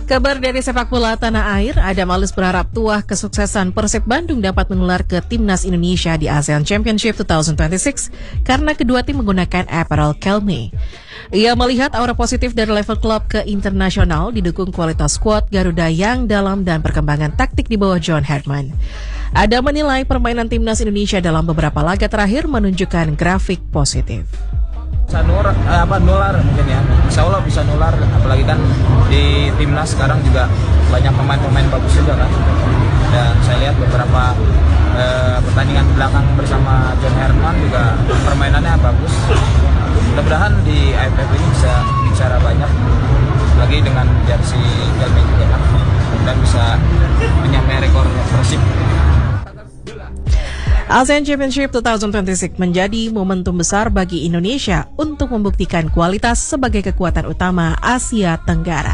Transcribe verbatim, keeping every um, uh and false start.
Kabar dari sepak bola tanah air, Adam Alus berharap tuah kesuksesan Persib Bandung dapat menular ke Timnas Indonesia di ASEAN Championship dua ribu dua puluh enam karena kedua tim menggunakan apparel Kelme. Ia melihat aura positif dari level klub ke internasional didukung kualitas skuad Garuda yang dalam dan perkembangan taktik di bawah John Herdman. Adam menilai permainan Timnas Indonesia dalam beberapa laga terakhir menunjukkan grafik positif. Bisa nular, eh, apa nular mungkin ya. Insya Allah bisa nular, apalagi kan di timnas sekarang juga banyak pemain-pemain bagus juga kan. Dan saya lihat beberapa eh, pertandingan belakang bersama John Herdman juga permainannya bagus. Mudah-mudahan di A F F ini bisa bicara banyak lagi dengan jersey Kelme juga kan, dan bisa menyamai rekor Persib. ASEAN Championship dua ribu dua puluh enam menjadi momentum besar bagi Indonesia untuk membuktikan kualitas sebagai kekuatan utama Asia Tenggara.